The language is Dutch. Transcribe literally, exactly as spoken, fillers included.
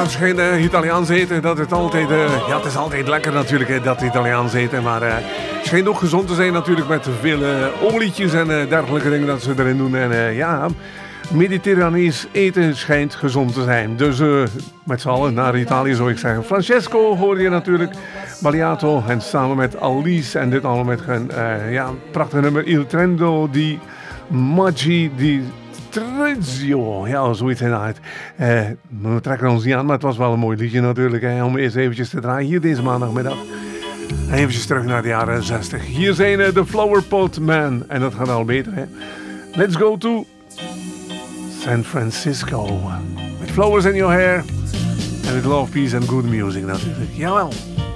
Ja, het schijnt uh, Italiaans eten, dat het altijd, uh, ja, het is altijd lekker natuurlijk, hè, dat Italiaans eten, maar uh, het schijnt ook gezond te zijn natuurlijk met veel uh, olietjes en uh, dergelijke dingen dat ze erin doen. En uh, ja, Mediterranees eten schijnt gezond te zijn. Dus uh, met z'n allen naar Italië zou ik zeggen. Francesco hoor je natuurlijk, Baliato en samen met Alice en dit allemaal met een uh, ja, prachtig nummer Il Trendo di Maggi di Trezio, ja, zoiets inderdaad. Uh, we trekken ons niet aan, maar het was wel een mooi liedje natuurlijk, hè, om eerst eventjes te draaien hier deze maandagmiddag. En eventjes terug naar de jaren zestig. Hier zijn uh, de Flower Pot Man, en dat gaat al beter, hè. Let's go to San Francisco. With flowers in your hair, and with love, peace and good music natuurlijk. Jawel.